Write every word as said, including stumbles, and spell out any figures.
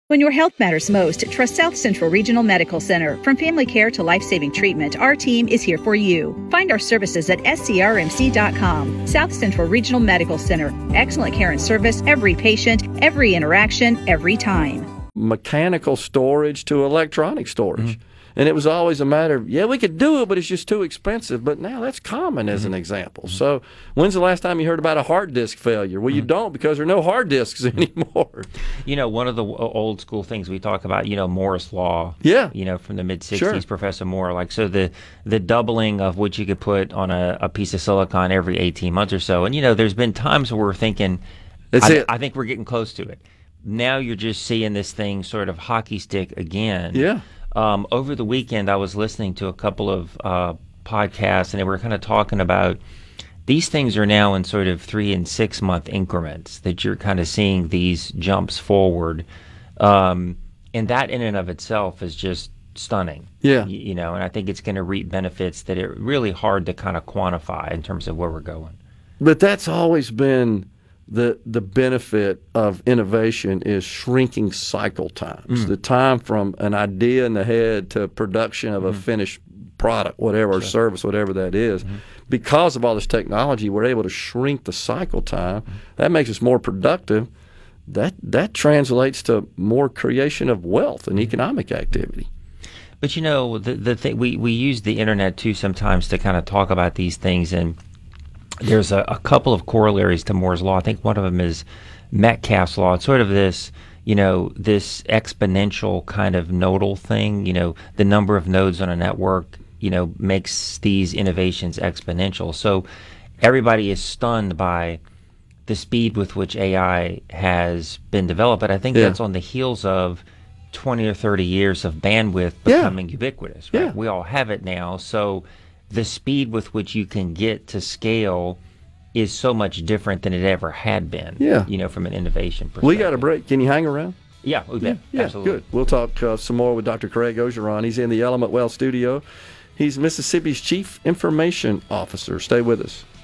When your health matters most, trust South Central Regional Medical Center. From family care to life-saving treatment, our team is here for you. Find our services at S C R M C dot com. South Central Regional Medical Center. Excellent care and service, every patient, every interaction, every time. Mechanical storage to electronic storage. Mm-hmm. And it was always a matter of, yeah, we could do it, but it's just too expensive. But now that's common as an example. Mm-hmm. So when's the last time you heard about a hard disk failure? Well, mm-hmm. you don't, because there are no hard disks anymore. You know, one of the old school things we talk about, you know, Moore's Law. Yeah. You know, from the mid-sixties, sure. Professor Moore. Like, so the, the doubling of what you could put on a, a piece of silicon every eighteen months or so. And, you know, there's been times where we're thinking, that's I, it. I think we're getting close to it. Now you're just seeing this thing sort of hockey stick again. Yeah. Um, over the weekend, I was listening to a couple of uh, podcasts, and they were kind of talking about these things are now in sort of three and six month increments that you're kind of seeing these jumps forward. Um, and that in and of itself is just stunning. Yeah. You, you know, and I think it's going to reap benefits that are really hard to kind of quantify in terms of where we're going. But that's always been the the benefit of innovation, is shrinking cycle times. Mm. The time from an idea in the head to production of mm. a finished product, whatever, sure. or service, whatever that is. Mm-hmm. Because of all this technology, we're able to shrink the cycle time. Mm. That makes us more productive. That that translates to more creation of wealth and economic activity. But you know, the the thing we we use the internet too sometimes to kind of talk about these things, and there's a, a couple of corollaries to Moore's Law. I think one of them is Metcalfe's Law. It's sort of this, you know, this exponential kind of nodal thing. You know, the number of nodes on a network, you know, makes these innovations exponential. So everybody is stunned by the speed with which A I has been developed. But I think yeah. that's on the heels of twenty or thirty years of bandwidth becoming yeah. ubiquitous. Right? Yeah. We all have it now. So the speed with which you can get to scale is so much different than it ever had been. Yeah. You know, from an innovation perspective. We got a break. Can you hang around? Yeah, we yeah, bet. yeah, Absolutely. Good. We'll talk uh, some more with Doctor Craig Ogeron. He's in the Element Wealth studio. He's Mississippi's Chief Information Officer. Stay with us.